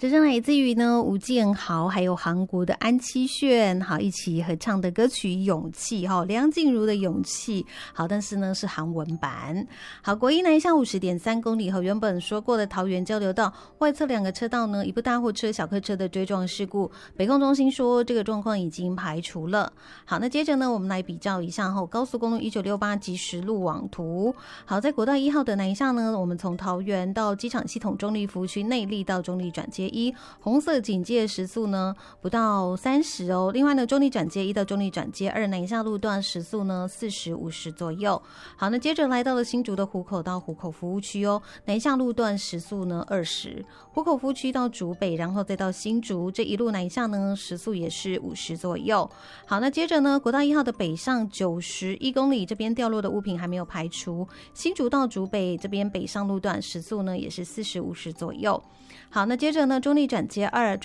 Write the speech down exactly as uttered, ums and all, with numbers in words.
这是来自于呢吴建豪还有韩国的安七炫好一起合唱的歌曲《勇气》哈，梁静茹的《勇气》好，但是呢是韩文版。好，国一南向五十点三公里和原本说过的桃园交流道外侧两个车道呢，一部大货车小客车的追撞事故，北控中心说这个状况已经排除了。好，那接着呢我们来比较一下后高速公路一九六八即时路网图。好，在国道一号的南下呢，我们从桃园到机场系统中立服务区内坜到中立转接一，红色警戒时速呢不到三十哦。另外呢，中立转接一到中立转接二南下路段时速呢四十五十左右。好，那接着来到了新竹的湖口到湖口服务区哦，南下路段时速呢二十，湖口服务区到竹北，然后再到新竹，这一路南下呢时速也是五十左右。好，那接着呢，国道一号的北上九十一公里，这边掉落的物品还没有排除，新竹到竹北这边北上路段时速呢也是四十五十左右。好，那接着呢，中立转接二